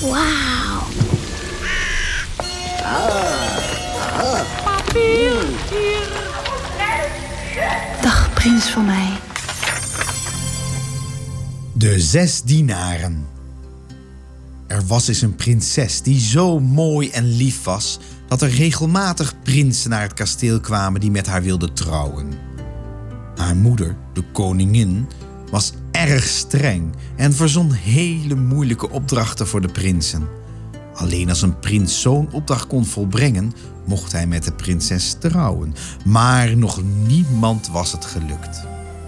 Wauw. Dag, prins van mij. De 6 dienaren. Er was eens een prinses die zo mooi en lief was dat er regelmatig prinsen naar het kasteel kwamen die met haar wilden trouwen. Haar moeder, de koningin, was erg streng en verzon hele moeilijke opdrachten voor de prinsen. Alleen als een prins zo'n opdracht kon volbrengen, mocht hij met de prinses trouwen. Maar nog niemand was het gelukt.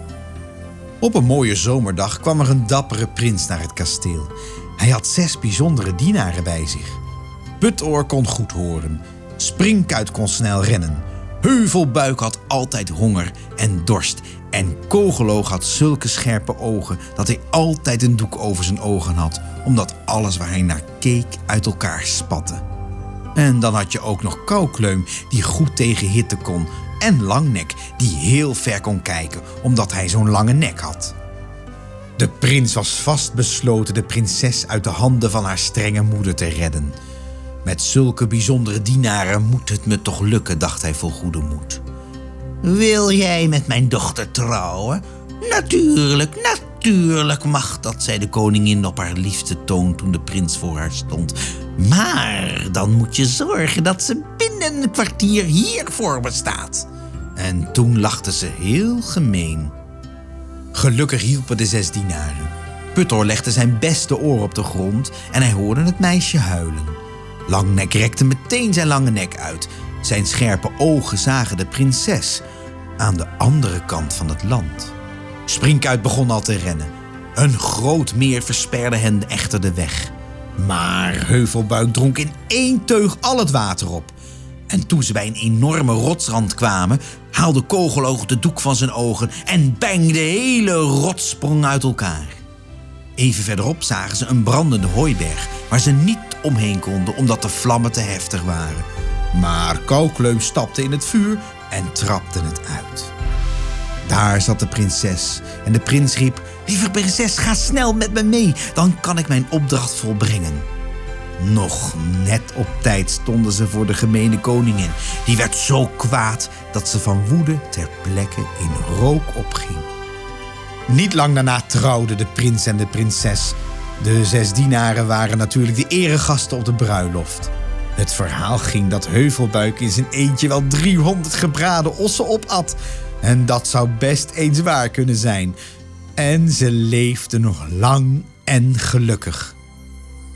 Op een mooie zomerdag kwam er een dappere prins naar het kasteel. Hij had 6 bijzondere dienaren bij zich. Putoor kon goed horen. Springkuit kon snel rennen. Heuvelbuik had altijd honger en dorst. En Kogeloog had zulke scherpe ogen dat hij altijd een doek over zijn ogen had, omdat alles waar hij naar keek uit elkaar spatte. En dan had je ook nog Koukleum, die goed tegen hitte kon, en Langnek, die heel ver kon kijken, omdat hij zo'n lange nek had. De prins was vastbesloten de prinses uit de handen van haar strenge moeder te redden. Met zulke bijzondere dienaren moet het me toch lukken, dacht hij vol goede moed. Wil jij met mijn dochter trouwen? Natuurlijk mag dat, zei de koningin op haar liefste toon toen de prins voor haar stond. Maar dan moet je zorgen dat ze binnen een kwartier hier voor me staat. En toen lachte ze heel gemeen. Gelukkig hielpen de 6 dienaren. Putoor legde zijn beste oor op de grond en hij hoorde het meisje huilen. Langnek rekte meteen zijn lange nek uit. Zijn scherpe ogen zagen de prinses aan de andere kant van het land. Springkuit begon al te rennen. Een groot meer versperde hen echter de weg. Maar Heuvelbuik dronk in 1 teug al het water op. En toen ze bij een enorme rotsrand kwamen, haalde Kogeloog de doek van zijn ogen en bang, de hele rots sprong uit elkaar. Even verderop zagen ze een brandende hooiberg waar ze niet omheen konden omdat de vlammen te heftig waren. Maar Koukleum stapte in het vuur en trapte het uit. Daar zat de prinses en de prins riep: lieve prinses, ga snel met me mee, dan kan ik mijn opdracht volbrengen. Nog net op tijd stonden ze voor de gemene koningin. Die werd zo kwaad dat ze van woede ter plekke in rook opging. Niet lang daarna trouwden de prins en de prinses. De 6 dienaren waren natuurlijk de eregasten op de bruiloft. Het verhaal ging dat Heuvelbuik in zijn eentje wel 300 gebraden ossen opat. En dat zou best eens waar kunnen zijn. En ze leefden nog lang en gelukkig.